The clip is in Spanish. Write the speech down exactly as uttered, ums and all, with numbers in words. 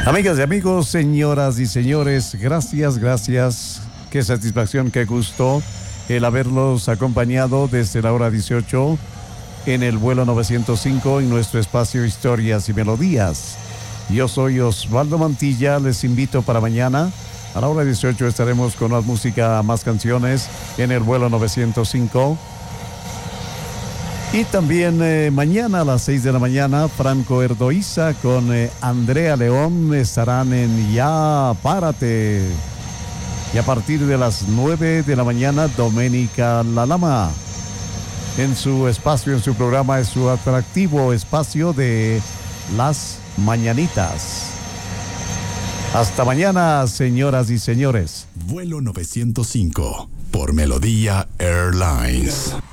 Amigas y amigos, señoras y señores, gracias, gracias. Qué satisfacción, qué gusto el haberlos acompañado desde la hora dieciocho en el vuelo novecientos cinco en nuestro espacio Historias y Melodías. Yo soy Osvaldo Mantilla, les invito para mañana. A la hora dieciocho estaremos con más música, más canciones en el vuelo novecientos cinco. Y también eh, mañana a las seis de la mañana, Franco Erdoiza con eh, Andrea León estarán en Ya Párate. Y a partir de las nueve de la mañana, Doménica Lalama en su espacio, en su programa, en su atractivo espacio de Las Mañanitas. Hasta mañana, señoras y señores. Vuelo novecientos cinco por Melodía Airlines.